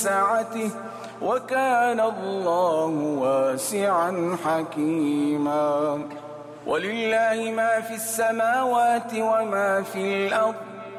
سعته وكان الله واسعا حكيما. ولله ما في السماوات وما في الأرض